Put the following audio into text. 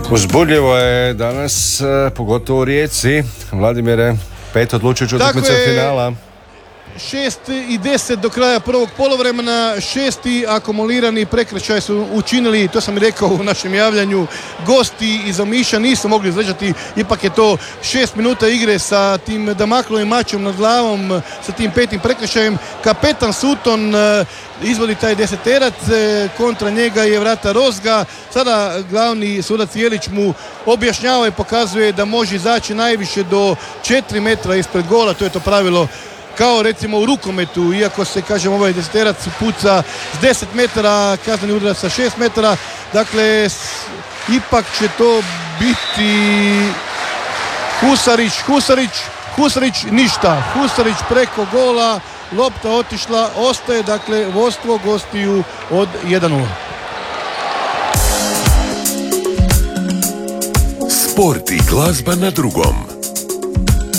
Uzbudljivo je danas, pogotovo u Rijeci. Vladimire, 5 odlučujućih utakmica finala. 6:10 do kraja prvog poluvremena, 6. akumulirani prekršaj su učinili, to sam i rekao u našem javljanju, gosti iz Omiša nisu mogli izdržati, ipak je to 6 minuta igre sa tim Damaklovim mačom nad glavom, sa tim 5. prekršajem. Kapetan Sutton izvodi taj deseterac, kontra njega je vrata Rozga. Sada glavni sudac Jelić mu objašnjava i pokazuje da može izaći najviše do 4 metra ispred gola, to je to pravilo kao recimo u rukometu, iako se, kažem, ovaj deseterac puca s 10 metara, kazneni udarac sa 6 metara, dakle ipak će to biti Husarić ništa, Husarić preko gola, lopta otišla, ostaje dakle vodstvo gostiju od 1:0. Sport i glazba na Drugom.